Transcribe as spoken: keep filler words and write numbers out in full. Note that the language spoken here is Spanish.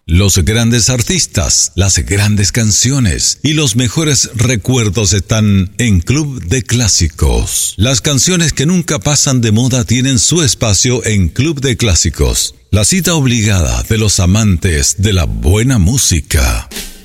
Los grandes artistas, las grandes canciones y los mejores recuerdos están en Club de Clásicos. Las canciones que nunca pasan de moda tienen su espacio en Club de Clásicos. La cita obligada de los amantes de la buena música.